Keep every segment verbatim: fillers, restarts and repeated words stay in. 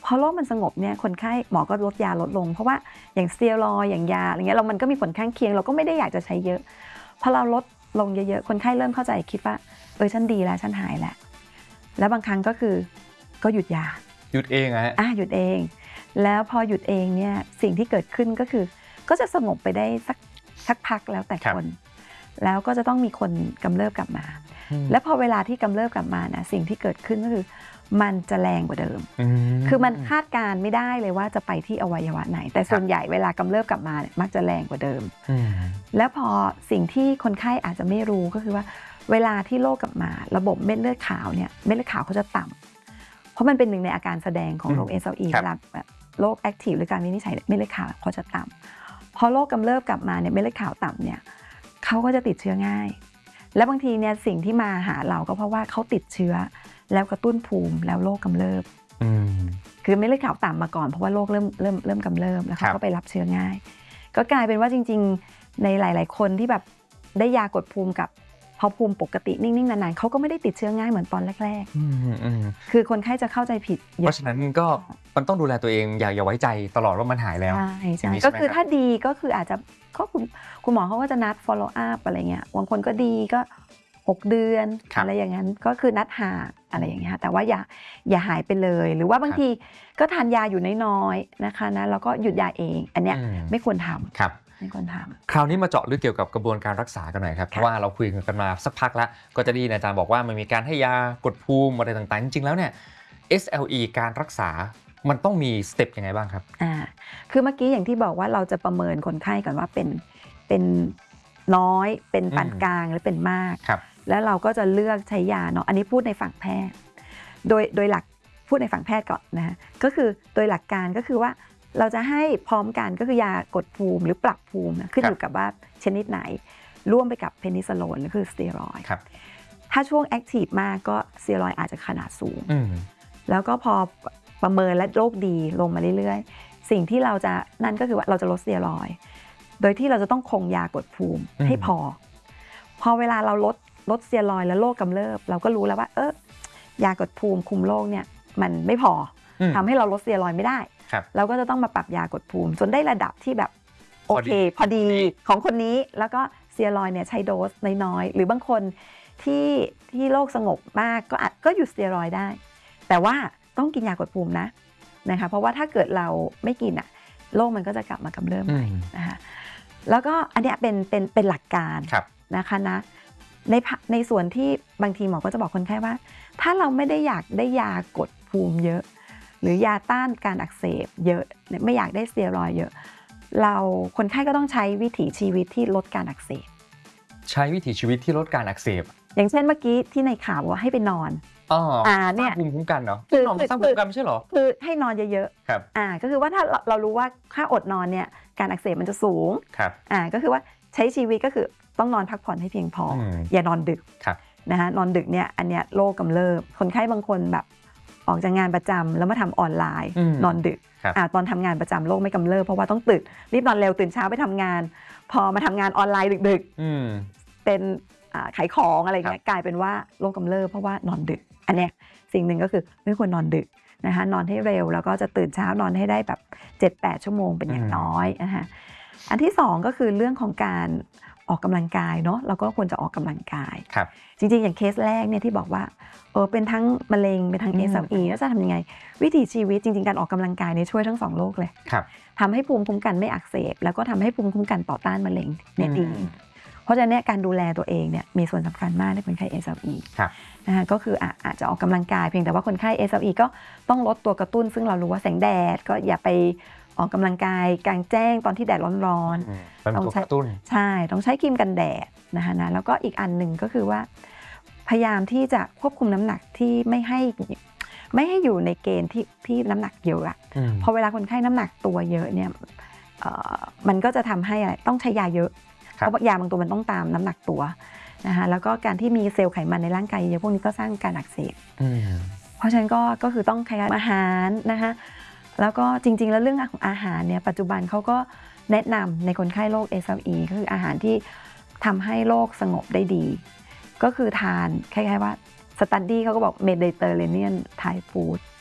พอโรคมันสงบเนี่ยคนไข้หมอก็ลดยาลดลงเพราะว่าอย่างสเตียรอยด์อย่างยาอะไรเงี้ยเรามันก็มีผลข้างเคียงเราก็ไม่ได้อยากจะใช้เยอะพอเราลดลงเยอะๆคนไข้เริ่มเข้าใจคิดว่าเออฉันดีแล้วฉันหายแล้วแล้วบางครั้งก็คือก็หยุดยาหยุดเองฮะอ่ะหยุดเองแล้วพอหยุดเองเนี่ยสิ่งที่เกิดขึ้นก็คือก็จะสงบไปได้สักสักพักแล้วแต่คนแล้วก็จะต้องมีคนกำเริบกลับมาและพอเวลาที่กำเริบกลับมานะสิ่งที่เกิดขึ้นก็คือมันจะแรงกว่าเดิมคือมันคาดการไม่ได้เลยว่าจะไปที่อวัยวะไหนแต่ส่วนใหญ่เวลากำเริบกลับมาเนี่ยมักจะแรงกว่าเดิมแล้วพอสิ่งที่คนไข้อาจจะไม่รู้ก็คือว่าเวลาที่โรคกลับมาระบบเม็ดเลือดขาวเนี่ยเม็ดเลือดขาวเขาจะต่ำเพราะมันเป็นหนึ่งในอาการแสดงของโรค เอส แอล อี เวลาแบบโรคแอคทีฟหรือการวินิจฉัยเม็ดเลือดขาวเขาจะต่ำพอโรคกำเริบกลับมาเนี่ยเม็ดเลือดขาวต่ำเนี่ยเขาก็จะติดเชื้อง่ายและบางทีเนี่ยสิ่งที่มาหาเราก็เพราะว่าเขาติดเชื้อแล้วกระตุ้นภูมิแล้วโรคกำเริบคือเม็ดเลือดขาวต่ำมาก่อนเพราะว่าโรคเริ่มเริ่มเริ่มกำเริบแล้วเขาก็ไปรับเชื้อง่ายก็กลายเป็นว่าจริงๆในหลายๆคนที่แบบได้ยากดภูมิกับพอภูมิปกตินิ่งๆนานๆเขาก็ไม่ได้ติดเชื้อง่ายเหมือนตอนแรกๆคือคนไข้จะเข้าใจผิดเพราะฉะนั้นก็มันต้องดูแลตัวเองอย่าอย่าไว้ใจตลอดว่ามันหายแล้วใช่ใช่ก็คือถ้าดีก็คืออาจจะก็คุณคุณหมอเขาก็จะนัด follow up อะไรเงี้ยบางคนก็ดีก็หกเดือนอะไรอย่างนั้นก็คือนัดหาอะไรอย่างเงี้ยแต่ว่าอย่าอย่าหายไปเลยหรือว่าบางทีก็ทานยาอยู่น้อยๆนะคะนะแล้วก็หยุดยาเองอันเนี้ยไม่ควรทำครับไม่ควรทำคราวนี้มาเจาะลึกเกี่ยวกับกระบวนการรักษากันหน่อยครับเพราะว่าเราคุยกันมาสักพักแล้วก็จะได้ยินอาจารย์บอกว่ามันมีการให้ยากดภูมิอะไรต่างๆจริงๆแล้วเนี่ย เอส แอล อี การรักษามันต้องมีสเต็ปยังไงบ้างครับอ่าคือเมื่อกี้อย่างที่บอกว่าเราจะประเมินคนไข้ก่อนว่าเป็นเป็นน้อยเป็นปานกลางหรือเป็นมากแล้วเราก็จะเลือกใช้ยาเนาะอันนี้พูดในฝั่งแพทย์โดยโดยหลักพูดในฝั่งแพทย์ก่อนนะก็คือโดยหลักการก็คือว่าเราจะให้พร้อมกันก็คือยากดภูมิหรือปรับภูมินะขึ้นอยู่กับว่าชนิดไหนร่วมไปกับเพนิซิลลินหรือคือสเตียรอยด์ถ้าช่วงแอคทีฟมากก็สเตียรอยด์อาจจะขนาดสูงแล้วก็พอประเมินและโรคดีลงมาเรื่อยๆสิ่งที่เราจะนั่นก็คือว่าเราจะลดสเตียรอยด์โดยที่เราจะต้องคงยากดภูมิให้พอพอเวลาเราลดลดสเตียรอยด์แล้วโรคกำเริบเราก็รู้แล้วว่าเออยากดภูมิคุมโรคเนี่ยมันไม่พอทำให้เราลดสเตียรอยด์ไม่ได้เราก็จะต้องมาปรับยากดภูมิจนได้ระดับที่แบบโอเคพอดีของคนนี้แล้วก็สเตียรอยด์เนี่ยใช้โดสน้อยๆหรือบางคนที่ที่โรคสงบมากก็อาจก็หยุดสเตียรอยด์ได้แต่ว่าต้องกินยากดภูมินะนะคะเพราะว่าถ้าเกิดเราไม่กินอ่ะโรคมันก็จะกลับมากำเริบใหม่นะคะแล้วก็อันเนี้ยเป็นเป็นเป็นหลักการนะคะนะในในส่วนที่บางทีหมอก็จะบอกคนไข้ว่าถ้าเราไม่ได้อยากได้ยากดภูมิเยอะหรือยาต้านการอักเสบเยอะไม่อยากได้สเตียรอยด์เยอะเราคนไข้ก็ต้องใช้วิถีชีวิตที่ลดการอักเสบใช้วิถีชีวิตที่ลดการอักเสบอย่างเช่นเมื่อกี้ที่ในข่าวว่าให้ไปนอนอ๋ออ่าเนี่ยภูมิคุ้มกันเนาะคือนอนสร้างภูมิคุ้มกันไม่ใช่หรอคือให้นอนเยอะๆครับอ่าก็คือว่าถ้าเรารู้ว่าค่าอดนอนเนี่ยการอักเสบมันจะสูงครับอ่าก็คือว่าใช้ชีวิตก็คือต้องนอนพักผ่อนให้เพียงพออย่านอนดึกครับนะคะนอนดึกเนี่ยอันเนี้ยโรคกำเริบคนไข้บางคนแบบออกจากงานประจำแล้วมาทำออนไลน์นอนดึกอ่าตอนทำงานประจำโรคไม่กำเริบเพราะว่าต้องตื่นรีบนอนเร็วตื่นเช้าไปทำงานพอมาทำงานออนไลน์ดึกๆเป็นขายของอะไรเงี้ยกลายเป็นว่าโรคกำเริบเพราะว่านอนดึกอันเนี้ยสิ่งหนึ่งก็คือไม่ควรนอนดึกนะคะนอนให้เร็วแล้วก็จะตื่นเช้านอนให้ได้แบบ เจ็ดแปด ชั่วโมงเป็นอย่างน้อยนะคะอันที่สองก็คือเรื่องของการออกกำลังกายเนาะเราก็ควรจะออกกำลังกายจริงๆอย่างเคสแรกเนี่ยที่บอกว่าเออเป็นทั้งมะเร็งเป็นทั้ง เอส แอล อี แล้วจะทำยังไงวิถีชีวิตจริงๆการออกกำลังกายเนี่ยช่วยทั้งสองโรคเลยทำให้ภูมิคุ้มกันไม่อักเสบแล้วก็ทำให้ภูมิคุ้มกันต่อต้านมะเร็งเนี่ยดีเพราะฉะนั้นการดูแลตัวเองเนี่ยมีส่วนสำคัญมากในคนไข้ เอส แอล อี นะคะก็คืออาจจะออกกำลังกายเพียงแต่ว่าคนไข้ เอส แอล อี ก็ต้องลดตัวกระตุ้นซึ่งเรารู้ว่าแสงแดดก็อย่าไปออกกำลังกายกลางแจ้งตอนที่แดดร้อนๆต้องใช้ใช่ต้องใช้ครีมกันแดดนะคะนะแล้วก็อีกอันหนึ่งก็คือว่าพยายามที่จะควบคุมน้ำหนักที่ไม่ให้ไม่ให้อยู่ในเกณฑ์ที่ที่น้ำหนักเยอะอะพอเวลาคนไข้น้ำหนักตัวเยอะเนี่ยมันก็จะทำให้อะไรต้องใช้ยาเยอะเพราะยาบางตัวมันต้องตามน้ำหนักตัวนะคะแล้วก็การที่มีเซลล์ไขมันในร่างกายเยอะพวกนี้ก็สร้างการอักเสบเพราะฉะนั้นก็ก็คือต้องขยายอาหารนะคะแล้วก็จริงๆแล้วเรื่องของอาหารเนี่ยปัจจุบันเขาก็แนะนำในคนไข้โรค เอส แอล อี ก็คืออาหารที่ทำให้โรคสงบได้ดีก็คือทานคล้ายๆว่าสตัดดี้เขาก็บอก Mediterranean Thai Food ก็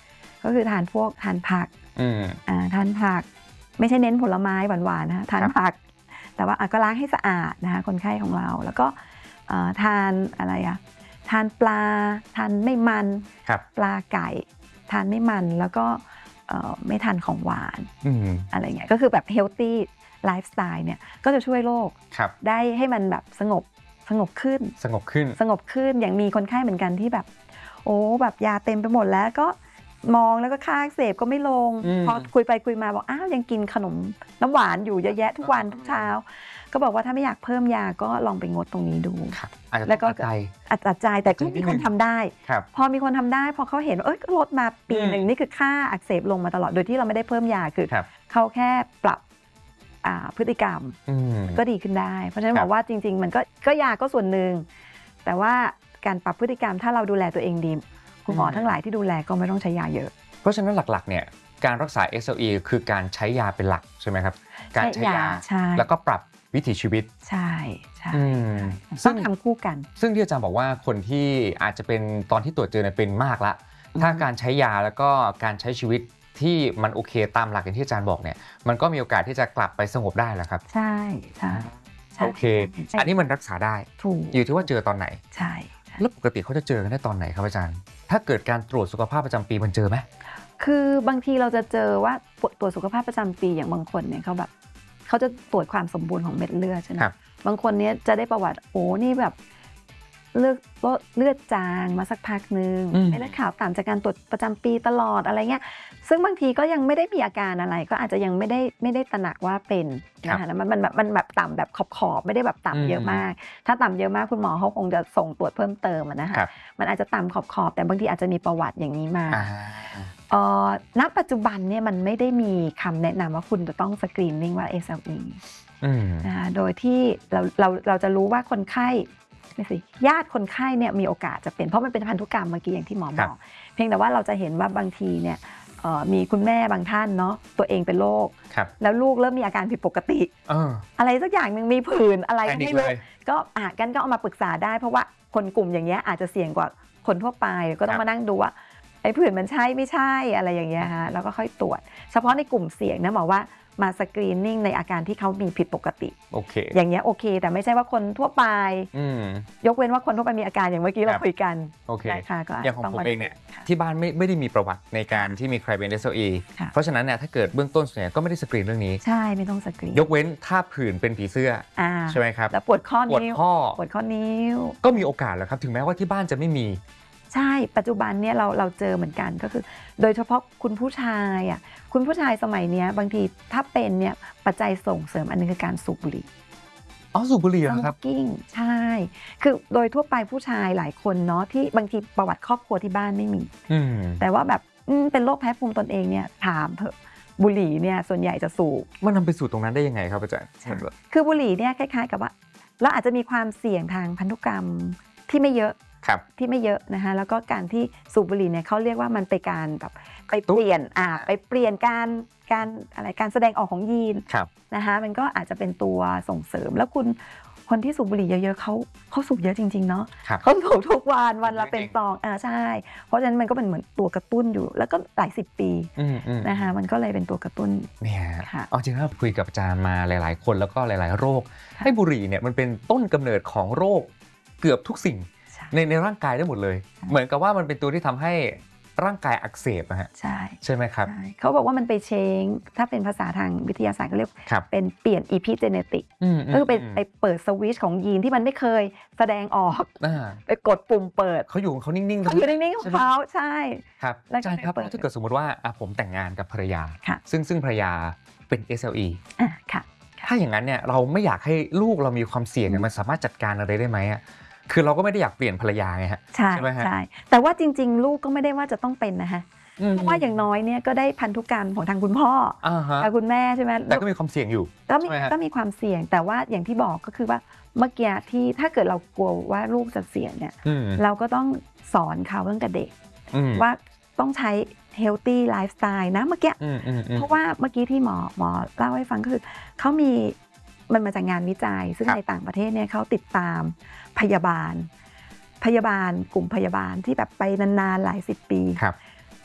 ก็คือทานพวกทานผักอ่าทานผักไม่ใช่เน้นผลไม้หวานๆนะทานผักแต่ว่าก็ล้างให้สะอาดนะคะคนไข้ของเราแล้วก็ทานอะไรอะทานปลาทานไม่มันปลาไก่ทานไม่มันแล้วก็ไม่ทานของหวานอะไรเงี้ยก็คือแบบ healthy lifestyle เนี่ยก็จะช่วยโรคได้ให้มันแบบสงบสงบขึ้นสงบขึ้นสงบขึ้นอย่างมีคนไข้เหมือนกันที่แบบโอ้แบบยาเต็มไปหมดแล้วก็มองแล้วก็ค่าอักเสบก็ไม่ลงพอคุยไปคุยมาบอกอ้าวยังกินขนมน้ำหวานอยู่เยอะแยะทุกวันทุกเช้าก็บอกว่าถ้าไม่อยากเพิ่มยาก็ลองไปงดตรงนี้ดูแล้วก็ใจอัดใจแต่ก็มีคนทำได้พอมีคนทำได้พอเขาเห็นเอ้ยก็ลดมาปีหนึ่งนี่คือค่าอักเสบลงมาตลอดโดยที่เราไม่ได้เพิ่มยาคือเขาแค่ปรับพฤติกรรมก็ดีขึ้นได้เพราะฉะนั้นบอกว่าจริงๆมันก็ก็ยาก็ส่วนหนึ่งแต่ว่าการปรับพฤติกรรมถ้าเราดูแลตัวเองดีคุณหมอทั้งหลายที่ดูแลก็ไม่ต้องใช้ยาเยอะเพราะฉะนั้นหลักๆเนี่ยการรักษา เอส แอล อี คือการใช้ยาเป็นหลักใช่ไหมครับการใช้ยาแล้วก็ปรับวิถีชีวิตใช่ใช่ซึ่งทำคู่กันซึ่งที่อาจารย์บอกว่าคนที่อาจจะเป็นตอนที่ตรวจเจอเนี่ยเป็นมากละถ้าการใช้ยาแล้วก็การใช้ชีวิตที่มันโอเคตามหลักอย่างที่อาจารย์บอกเนี่ยมันก็มีโอกาสที่จะกลับไปสงบได้แหละครับใช่ใช่โอเคอันนี้มันรักษาได้อยู่ที่ว่าเจอตอนไหนใช่แล้วปกติเขาจะเจอกันได้ตอนไหนครับอาจารย์ถ้าเกิดการตรวจสุขภาพประจำปีมันเจอไหมคือบางทีเราจะเจอว่าตรวจสุขภาพประจำปีอย่างบางคนเนี่ยเขาแบบเขาจะตรวจความสมบูรณ์ของเม็ดเลือดใช่ไหมบางคนเนี้ยจะได้ประวัติโอ้นี่แบบเลือดเลือดจางมาสักพักนึงไม่ได้ข่าวต่ำจากการตรวจประจำปีตลอดอะไรเงี้ยซึ่งบางทีก็ยังไม่ได้มีอาการอะไรก็อาจจะยังไม่ได้ไม่ได้ตระหนักว่าเป็นนะคะแล้วมันมันแบบมันแบบต่ำแบบขอบขอบไม่ได้แบบต่ำเยอะมากถ้าต่ำเยอะมากคุณหมอเขาคงจะส่งตรวจเพิ่มเติมนะคะมันอาจจะต่ำขอบขอบแต่บางทีอาจจะมีประวัติอย่างนี้มาณปัจจุบันเนี่ยมันไม่ได้มีคำแนะนำว่าคุณจะต้องสกรีนนิ่งว่า เอส แอล อี นะคะโดยที่เราเราเราจะรู้ว่าคนไข้ไม่สิญาติคนไข้เนี่ยมีโอกาสจะเป็นเพราะมันเป็นพันธุกรรมเมื่อกี้อย่างที่หมอบอกเพียงแต่ว่าเราจะเห็นว่าบางทีเนี่ยมีคุณแม่บางท่านเนาะตัวเองเป็นโรคแล้วลูกเริ่มมีอาการผิดปกติอะไรสักอย่างนึงมีผื่นอะไรไม่รู้ก็อ่ะกันก็เอามาปรึกษาได้เพราะว่าคนกลุ่มอย่างเงี้ยอาจจะเสี่ยงกว่าคนทั่วไปก็ต้องมานั่งดูว่าไอ้ผื่นมันใช่ไม่ใช่อะไรอย่างเงี้ยฮะแล้วก็ค่อยตรวจเฉพาะในกลุ่มเสี่ยงนะหมอว่ามาสกรีนนิ่งในอาการที่เขามีผิดปกติโอเคอย่างเงี้ยโอเคแต่ไม่ใช่ว่าคนทั่วไปยกเว้นว่าคนทั่วไปมีอาการอย่างเมื่อกี้เราคุยกันโอเคอย่างของผมเองเนี่ยที่บ้านไม่ไม่ได้มีประวัติในการที่มีใครเป็น เอส แอล อี เพราะฉะนั้นเนี่ยถ้าเกิดเบื้องต้นส่วนใหญ่ก็ไม่ได้สกรีนเรื่องนี้ใช่ไม่ต้องสกรีนยกเว้นถ้าผื่นเป็นผีเสื้อใช่ไหมครับแล้วปวดข้อนิ้วปวดข้อปวดข้อนิ้วก็มีโอกาสแล้วครับถึงแม้ว่าที่บ้านจะไม่มีใช่ปัจจุบันเนี่ยเราเราเจอเหมือนกันก็คือโดยเฉพาะคุณผู้ชายอ่ะคุณผู้ชายสมัยเนี้ยบางทีถ้าเป็นเนี่ยปัจจัยส่งเสริมอันนึงคือการสูบบุหรี่อ๋อสูบบุหรี่เหรอครับกิ้งใช่คือโดยทั่วไปผู้ชายหลายคนเนาะที่บางทีประวัติครอบครัวที่บ้านไม่มีแต่ว่าแบบเป็นโรคแพ้ภูมิตนเองเนี่ยถามเถอะบุหรี่เนี่ยส่วนใหญ่จะสูบมันนำไปสู่ตรงนั้นได้ยังไงครับอาจารย์คือบุหรี่เนี่ยคล้ายๆกับว่าเราอาจจะมีความเสี่ยงทางพันธุกรรมที่ไม่เยอะที่ไม่เยอะนะคะแล้วก็การที่สูบบุหรี่เนี่ยเขาเรียกว่ามันไปการแบบไปเปลี่ยนอ่าไปเปลี่ยนการการอะไรการแสดงออกของยีนนะคะมันก็อาจจะเป็นตัวส่งเสริมแล้วคุณคนที่สูบบุหรี่เยอะๆเขาเขาสูบเยอะจริงๆเนาะเขาสูบทุกวันวันละเป็นซองอ่าใช่เพราะฉะนั้นมันก็เป็นเหมือนตัวกระตุ้นอยู่แล้วก็หลายสิบปีนะคะมันก็เลยเป็นตัวกระตุ้นเนี่ยเอาจริงๆคุยกับอาจารย์มาหลายๆคนแล้วก็หลายๆโรคให้บุหรี่เนี่ยมันเป็นต้นกำเนิดของโรคเกือบทุกสิ่งในในร่างกายได้หมดเลยเหมือนกับว่ามันเป็นตัวที่ทำให้ร่างกายอักเสบนะฮะใช่ใช่ไหมครับเขาบอกว่ามันไปเชงถ้าเป็นภาษาทางวิทยาศาสตร์ก็เรียกเป็นเปลี่ยนอีพิเจเนติกก็คือไปไปเปิดสวิตช์ของยีนที่มันไม่เคยแสดงออกไปกดปุ่มเปิดเขาอยู่เขานิ่งๆเขาอยู่นิ่งๆของเขาใช่ครับอาจารย์ครับถ้าเกิดสมมติว่าผมแต่งงานกับภรรยาซึ่งซึ่งภรรยาเป็น เอส แอล อีค่ะถ้าอย่างนั้นเนี่ยเราไม่อยากให้ลูกเรามีความเสี่ยงเนี่ยมันสามารถจัดการอะไรได้ไหมคือเราก็ไม่ได้อยากเปลี่ยนภรรยาไงฮะใช่ไหมฮะใช่แต่ว่าจริงๆลูกก็ไม่ได้ว่าจะต้องเป็นนะฮะเพราะว่าอย่างน้อยเนี่ยก็ได้พันธุกรรมของทางคุณพ่อกับคุณแม่ใช่ไหมแต่ก็มีความเสี่ยงอยู่ก็มีก็มีความเสี่ยงแต่ว่าอย่างที่บอกก็คือว่าเมื่อกี้ที่ถ้าเกิดเรากลัวว่าลูกจะเสี่ยงเนี่ยเราก็ต้องสอนเขาตั้งแต่เด็กว่าต้องใช้ healthy lifestyle นะเมื่อกี้เพราะว่าเมื่อกี้ที่หมอหมอเล่าให้ฟังก็คือเขามีมันมาจากงานวิจัยซึ่งในต่างประเทศเนี่ยเขาติดตามพยาบาลพยาบาลกลุ่มพยาบาลที่แบบไปนานๆหลายสิบปี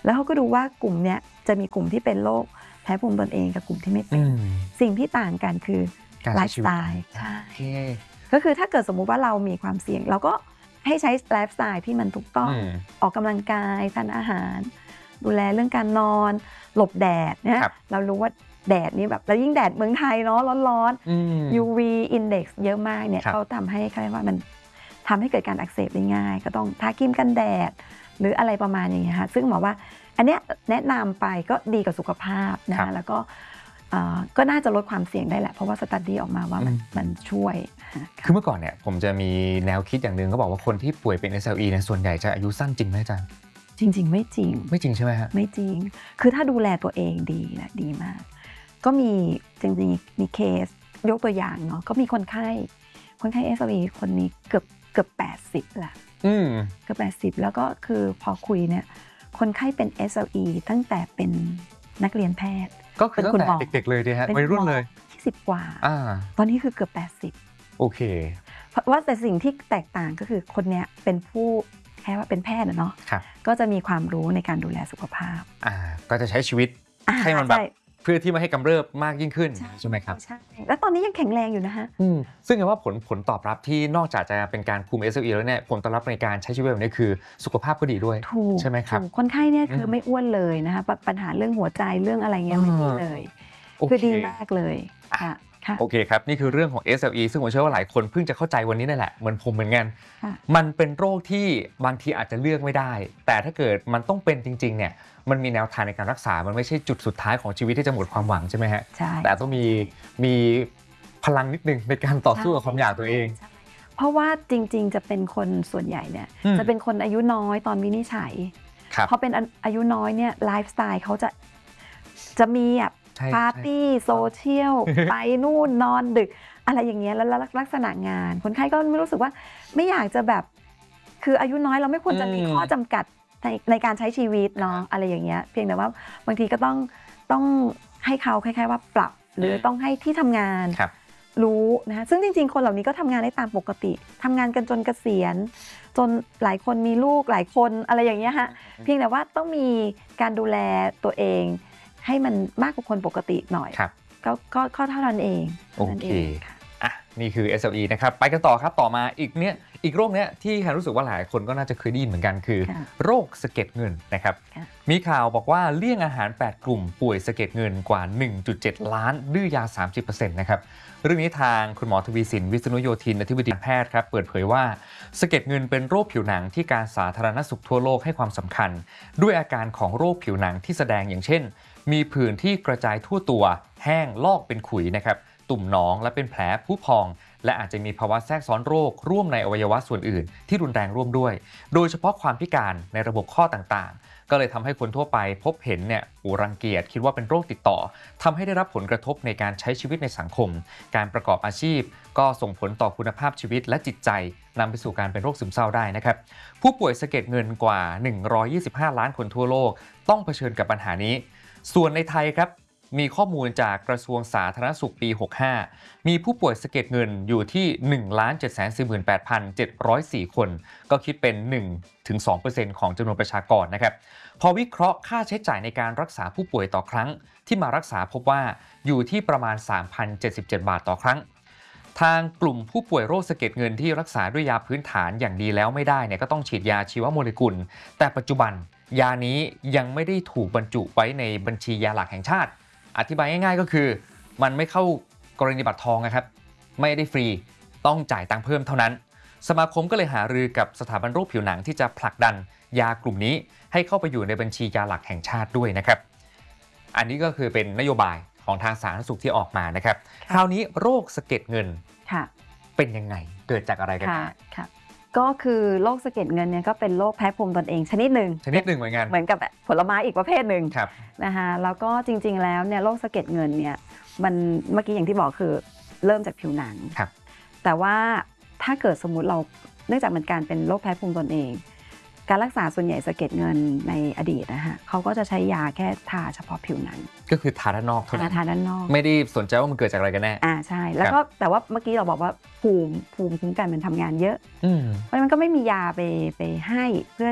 แล้วเขาก็ดูว่ากลุ่มเนี้ยจะมีกลุ่มที่เป็นโรคแพ้ภูมิตนเองกับกลุ่มที่ไม่เป็นสิ่งที่ต่างกันคือไลฟ์สไตล์ใช่ก็คือถ้าเกิดสมมุติว่าเรามีความเสี่ยงเราก็ให้ใช้ไลฟ์สไตล์ที่มันถูกต้องออกกำลังกายทานอาหารดูแลเรื่องการนอนหลบแดดนะเรารู้ว่าแดดนี่แบบแล้วยิ่งแดดเมืองไทยเนาะร้อนๆ ยู วี index เยอะมากเนี่ยเขาทำให้ใครว่ามันทำให้เกิดการอักเสบได้ง่ายก็ต้องทาครีมกันแดดหรืออะไรประมาณอย่างเงี้ยค่ะซึ่งหมอว่าอันเนี้ยแนะนำไปก็ดีกับสุขภาพนะคะแล้วก็ก็น่าจะลดความเสี่ยงได้แหละเพราะว่าสตั๊ดดี้ออกมาว่ามันมันช่วยคือเมื่อก่อนเนี่ยผมจะมีแนวคิดอย่างหนึ่งก็บอกว่าคนที่ป่วยเป็น เอส แอล อี เนี่ยส่วนใหญ่จะอายุสั้นจริงไหมอาจารย์จริงๆไม่จริงไม่จริงใช่ไหมฮะไม่จริงคือถ้าดูแลตัวเองดีนะดีมากก็มีจริงๆมีเคสยกตัวอย่างเนาะก็มีคนไข้คนไข้ เอส แอล อี คนนี้เกือบเกือบแปดสิบละเกือบแปดสิบแล้วก็คือพอคุยเนี่ยคนไข้เป็น เอส แอล อี ตั้งแต่เป็นนักเรียนแพทย์ก็คือตั้งแต่เด็กๆเลยดีฮะวัยรุ่นเลยที่สิบกว่าตอนนี้คือเกือบแปดสิบโอเคเพราะว่าแต่สิ่งที่แตกต่างก็คือคนเนี้ยเป็นผู้แค่ว่าเป็นแพทย์เนาะก็จะมีความรู้ในการดูแลสุขภาพอ่าก็จะใช้ชีวิตให้มันแบบเพื่อที่ไม่ให้กำเริบมากยิ่งขึ้นใช่ไหมครับใช่แล้วตอนนี้ยังแข็งแรงอยู่นะฮะซึ่งว่าผลผลตอบรับที่นอกจากจะเป็นการคุม เอส แอล อี แล้วเนี่ยผลตอบรับในการใช้ชีวิตแบบนี้คือสุขภาพก็ดีด้วยใช่ไหมครับคนไข้เนี่ยคือไม่อ้วนเลยนะคะปัญหาเรื่องหัวใจเรื่องอะไรเงี้ยไม่มีเลยคือดีมากเลยค่ะโอเคครับนี่คือเรื่องของ เอส แอล อี ซึ่งผมเชื่อว่าหลายคนเพิ่งจะเข้าใจวันนี้นั่นแหละเหมือนผมเหมือนกันมันเป็นโรคที่บางทีอาจจะเลือกไม่ได้แต่ถ้าเกิดมันต้องเป็นจริงๆเนี่ยมันมีแนวทางในการรักษามันไม่ใช่จุดสุดท้ายของชีวิตที่จะหมดความหวังใช่ไหมฮะใช่แต่ต้องมีมีพลังนิดนึงในการต่อสู้กับความอยากตัวเองเพราะว่าจริงๆจะเป็นคนส่วนใหญ่เนี่ยจะเป็นคนอายุน้อยตอนวินิจฉัยพอเป็นอายุน้อยเนี่ยไลฟ์สไตล์เขาจะจะมีแบบปาร์ตี้โซเชียลไปนู่นนอนดึกอะไรอย่างเงี้ยแล้วลักษณะงานคนไข้ก็ไม่รู้สึกว่าไม่อยากจะแบบคืออายุน้อยเราไม่ควรจะมีข้อจำกัดในในการใช้ชีวิตเนาะอะไรอย่างเงี้ยเพียงแต่ว่าบางทีก็ต้องต้องให้เขาคล้ายๆว่าปรับหรือต้องให้ที่ทำงานรู้นะซึ่งจริงๆคนเหล่านี้ก็ทำงานได้ตามปกติทำงานกันจนเกษียณจนหลายคนมีลูกหลายคนอะไรอย่างเงี้ยฮะเพียงแต่ว่าต้องมีการดูแลตัวเองให้มันมากกว่าคนปกติหน่อยก็ก็เท่านั้นเองโอเคอ่ะนี่คือ เอส แอล อี นะครับไปกันต่อครับต่อมาอีกเนี้ยอีกโรคเนี้ยที่แฮรู้สึกว่าหลายคนก็น่าจะเคยได้ยินเหมือนกันคือโรคสะเก็ดเงินนะครับมีข่าวบอกว่าเลี่ยงอาหารแปดกลุ่มป่วยสะเก็ดเงินกว่า หนึ่งจุดเจ็ด ล้านดื้อยา สามสิบเปอร์เซ็นต์ นะครับเรื่องนี้ทางคุณหมอทวีสินวิษณุโยธินอธิบดีแพทย์ครับเปิดเผยว่าสะเก็ดเงินเป็นโรคผิวหนังที่การสาธารณสุขทั่วโลกให้ความสำคัญด้วยอาการของโรคผิวหนังที่แสดงอย่างเช่นมีผื่นที่กระจายทั่วตัวแห้งลอกเป็นขุยนะครับตุ่มหนองและเป็นแผลพุพองและอาจจะมีภาวะแทรกซ้อนโรคร่วมในอวัยวะส่วนอื่นที่รุนแรงร่วมด้วยโดยเฉพาะความพิการในระบบข้อต่างๆก็เลยทำให้คนทั่วไปพบเห็นเนี่ยอูรังเกียจคิดว่าเป็นโรคติดต่อทำให้ได้รับผลกระทบในการใช้ชีวิตในสังคมการประกอบอาชีพก็ส่งผลต่อคุณภาพชีวิตและจิตใจนำไปสู่การเป็นโรคซึมเศร้าได้นะครับผู้ป่วยสะเก็ดเงินกว่าหนึ่งร้อยยี่สิบห้าล้านคนทั่วโลกต้องเผชิญกับปัญหานี้ส่วนในไทยครับมีข้อมูลจากกระทรวงสาธารณสุขปีหกสิบห้ามีผู้ป่วยสะเก็ดเงินอยู่ที่ หนึ่งล้านเจ็ดแสนสี่หมื่นแปดพันเจ็ดร้อยสี่ คนก็คิดเป็น หนึ่งถึงสองเปอร์เซ็นต์ ของจำนวนประชากรนะครับพอวิเคราะห์ค่าใช้จ่ายในการรักษาผู้ป่วยต่อครั้งที่มารักษาพบว่าอยู่ที่ประมาณ สามพันเจ็ดสิบเจ็ด บาทต่อครั้งทางกลุ่มผู้ป่วยโรคสะเก็ดเงินที่รักษาด้วยยาพื้นฐานอย่างดีแล้วไม่ได้เนี่ยก็ต้องฉีดยาชีวโมเลกุลแต่ปัจจุบันยานี้ยังไม่ได้ถูกบรรจุไว้ในบัญชียาหลักแห่งชาติอธิบายง่ายๆก็คือมันไม่เข้ากรณีบัตรทองนะครับไม่ได้ฟรีต้องจ่ายตังค์เพิ่มเท่านั้นสมาคมก็เลยหารือกับสถาบันโรคผิวหนังที่จะผลักดันยากลุ่มนี้ให้เข้าไปอยู่ในบัญชียาหลักแห่งชาติด้วยนะครับอันนี้ก็คือเป็นนโยบายของทางสาธารณสุขที่ออกมานะครับคราวนี้โรคสะเก็ดเงินเป็นยังไงเกิดจากอะไรกันค่ะก็คือโรคสะเก็ดเงินเนี่ยก็เป็นโรคแพ้ภูมิตนเองชนิดหนึ่งชนิดหนึ่งเหมือนกันเหมือนกับผลไม้อีกประเภทหนึ่งนะคะแล้วก็จริงๆแล้วเนี่ยโรคสะเก็ดเงินเนี่ยมันเมื่อกี้อย่างที่บอกคือเริ่มจากผิวหนังแต่ว่าถ้าเกิดสมมุติเราเนื่องจากมันการเป็นโรคแพ้ภูมิตนเองการรักษาส่วนใหญ่สะเก็ดเงินในอดีตนะฮะเขาก็จะใช้ยาแค่ทาเฉพาะผิวหนังก็คือทาด้านนอกเท่านั้นทาด้านนอกไม่ได้สนใจว่ามันเกิดจากอะไรกันแน่อ่าใช่แล้วก็แต่ว่าเมื่อกี้เราบอกว่าภูมิภูมิคุ้มกันมันทำงานเยอะเพราะมันก็ไม่มียาไปไปให้เพื่อจะ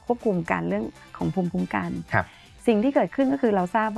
ควบคุมการเรื่องของภูมิคุ้มกันครับสิ่งที่เกิดขึ้นก็คือเราทราบ